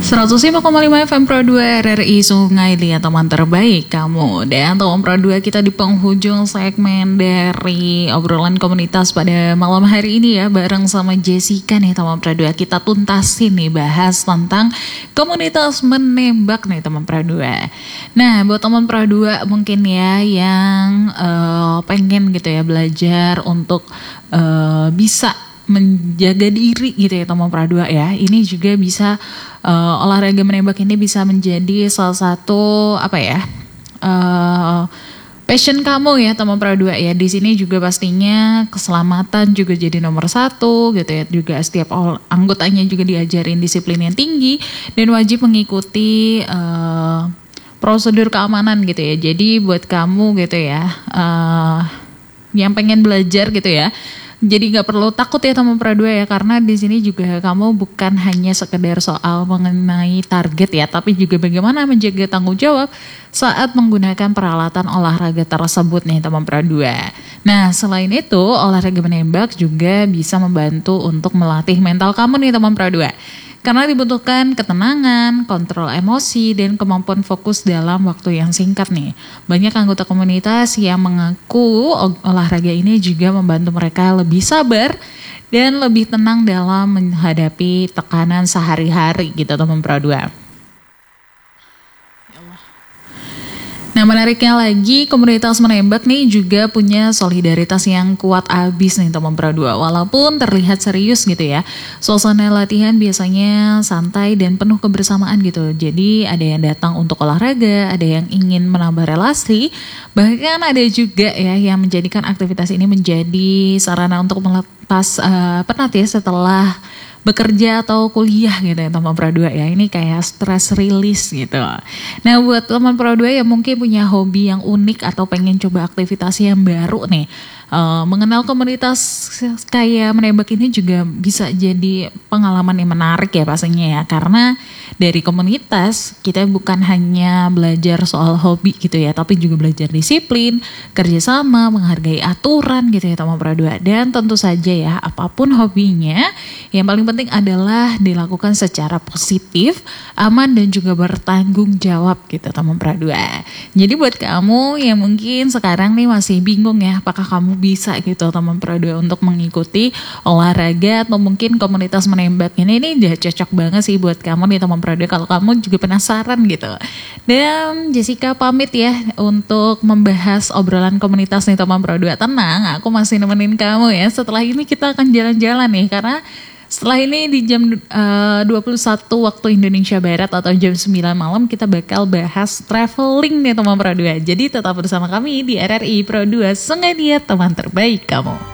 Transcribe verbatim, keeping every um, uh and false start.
seratus lima koma lima F M Pro dua R R I Sungai Liat, teman terbaik kamu. Dan teman Pro dua, kita di penghujung segmen dari obrolan komunitas pada malam hari ini ya, bareng sama Jessica nih teman Pro dua. Kita tuntasin nih, bahas tentang komunitas menembak nih teman Pro dua. Nah, buat teman Pro dua mungkin ya yang uh, pengen gitu ya belajar untuk uh, bisa menjaga diri gitu ya teman Pro dua ya. Ini juga bisa uh, olahraga menembak ini bisa menjadi salah satu apa ya uh, passion kamu ya teman Pro dua ya. Di sini juga pastinya keselamatan juga jadi nomor satu gitu ya. Juga setiap anggotanya juga diajarin disiplin yang tinggi dan wajib mengikuti uh, prosedur keamanan gitu ya. Jadi buat kamu gitu ya uh, yang pengen belajar gitu ya, jadi nggak perlu takut ya teman Pro dua ya, karena di sini juga kamu bukan hanya sekedar soal mengenai target ya, tapi juga bagaimana menjaga tanggung jawab saat menggunakan peralatan olahraga tersebut nih teman Pro dua. Nah, selain itu olahraga menembak juga bisa membantu untuk melatih mental kamu nih teman Pro dua. Karena dibutuhkan ketenangan, kontrol emosi, dan kemampuan fokus dalam waktu yang singkat nih. Banyak anggota komunitas yang mengaku olahraga ini juga membantu mereka lebih sabar dan lebih tenang dalam menghadapi tekanan sehari-hari gitu teman Pro dua. Nah, menariknya lagi, komunitas menembak nih juga punya solidaritas yang kuat abis nih teman Pro dua. Walaupun terlihat serius gitu ya, suasana latihan biasanya santai dan penuh kebersamaan gitu. Jadi ada yang datang untuk olahraga, ada yang ingin menambah relasi, bahkan ada juga ya yang menjadikan aktivitas ini menjadi sarana untuk melepas uh, penat ya setelah bekerja atau kuliah gitu ya teman Pro dua ya. Ini kayak stress release gitu. Nah, buat teman Pro dua yang mungkin punya hobi yang unik atau pengen coba aktivitas yang baru nih, uh, mengenal komunitas kayak menembak ini juga bisa jadi pengalaman yang menarik ya pastinya ya. Karena dari komunitas kita bukan hanya belajar soal hobi gitu ya, tapi juga belajar disiplin, kerjasama, menghargai aturan gitu ya teman Pro dua. Dan tentu saja ya, apapun hobinya, yang paling penting adalah dilakukan secara positif, aman, dan juga bertanggung jawab gitu teman Pro dua. Jadi buat kamu yang mungkin sekarang nih masih bingung ya, apakah kamu bisa gitu teman Pro dua untuk mengikuti olahraga atau mungkin komunitas menembak ini, ini udah cocok banget sih buat kamu nih teman Pro dua kalau kamu juga penasaran gitu. Dan Jessica pamit ya untuk membahas obrolan komunitas nih teman Pro dua. Tenang, aku masih nemenin kamu ya. Setelah ini kita akan jalan-jalan nih, karena setelah ini di jam uh, dua puluh satu waktu Indonesia Barat atau jam sembilan malam kita bakal bahas traveling nih teman Pro dua. Jadi tetap bersama kami di R R I Pro dua Sungai Liat, teman terbaik kamu.